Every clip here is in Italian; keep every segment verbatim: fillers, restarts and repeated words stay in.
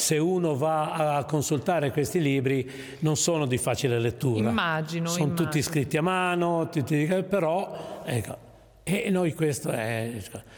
se uno va a consultare questi libri non sono di facile lettura. Immagino. Sono immagino. tutti scritti a mano, tutti, però, ecco, e noi questo è...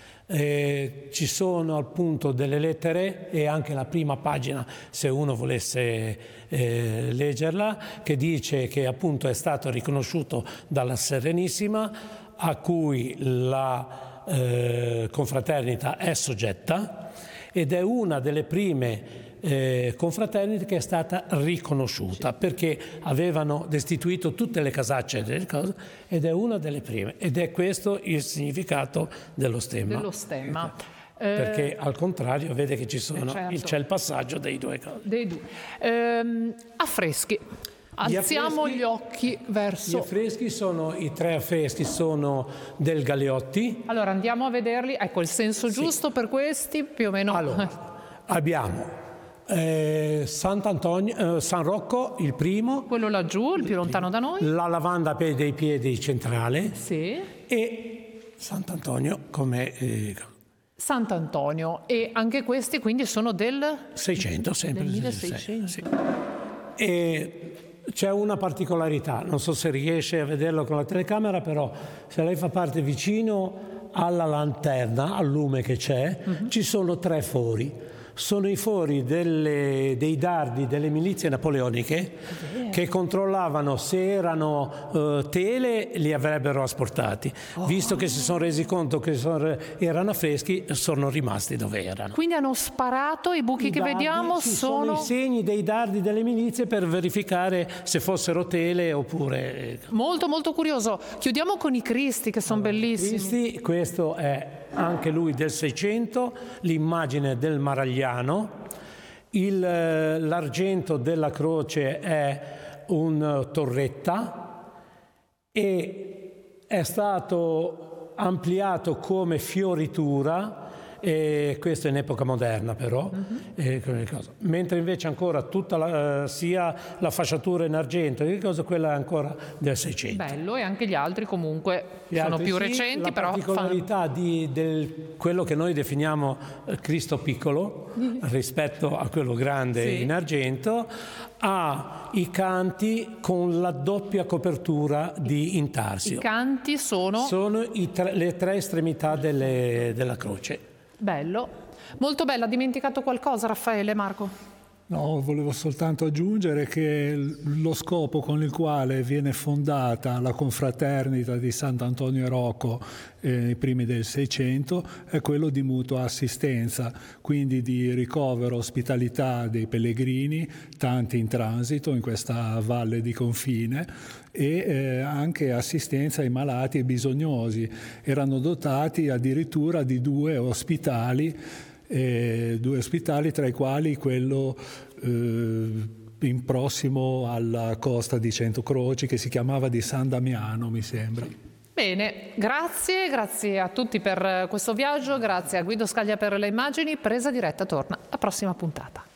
Eh, ci sono appunto delle lettere e anche la prima pagina, se uno volesse eh, leggerla, che dice che appunto è stato riconosciuto dalla Serenissima, a cui la eh, confraternita è soggetta, ed è una delle prime eh, confraternite che è stata riconosciuta, perché avevano destituito tutte le casacce delle cose, ed è una delle prime, ed è questo il significato dello stemma. Dello stemma. Perché al contrario vede che ci sono, eh, certo. il, c'è il passaggio dei due cose. Dei due. Ehm, affreschi. Alziamo gli, affreschi, gli occhi verso... Gli affreschi sono, i tre affreschi sono del Galeotti. Allora andiamo a vederli, ecco il senso sì. giusto per questi, più o meno. Allora, abbiamo eh, Sant'Antonio, eh, San Rocco, il primo. Quello laggiù, il più lontano da noi. La lavanda per dei piedi centrale. Sì. E Sant'Antonio come... Eh, Sant'Antonio, e anche questi quindi sono del... seicento, sempre. Del milleseicento. Sì. E c'è una particolarità, non so se riesce a vederlo con la telecamera, però se lei fa parte vicino alla lanterna, al lume che c'è, uh-huh. ci sono tre fori. Sono i fori delle, dei dardi delle milizie napoleoniche che controllavano se erano uh, tele, li avrebbero asportati. Oh. Visto che si sono resi conto che sono, erano affreschi, sono rimasti dove erano. Quindi hanno sparato, i buchi I che dardi, vediamo sì, sono... sono i segni dei dardi delle milizie per verificare se fossero tele oppure... Molto molto curioso. Chiudiamo con i Cristi che sono allora, bellissimi. Cristi, questo è anche lui del seicento, l'immagine del Maragliano, il, l'argento della croce è un torretta e è stato ampliato come fioritura, e questo in epoca moderna però, uh-huh. e, mentre invece ancora tutta la, uh, sia la fasciatura in argento e cosa, quella è ancora del seicento. Bello, e anche gli altri comunque gli sono altri più sì, recenti, la però particolarità fanno... di del, quello che noi definiamo Cristo piccolo rispetto a quello grande sì. in argento, ha i canti con la doppia copertura di intarsio. I canti sono? Sono i tre, le tre estremità delle, della croce. Bello, molto bello. Ha dimenticato qualcosa Raffaele, Marco? No, volevo soltanto aggiungere che lo scopo con il quale viene fondata la confraternita di Sant'Antonio e Rocco eh, i primi del Seicento è quello di mutua assistenza, quindi di ricovero ospitalità dei pellegrini, tanti in transito in questa valle di confine, e eh, anche assistenza ai malati e bisognosi. Erano dotati addirittura di due ospitali, Eh, due ospitali tra i quali quello eh, in prossimo alla costa di Centocroci, che si chiamava di San Damiano, mi sembra. Bene, grazie, grazie a tutti per questo viaggio, grazie a Guido Scaglia per le immagini. Presa Diretta torna alla prossima puntata.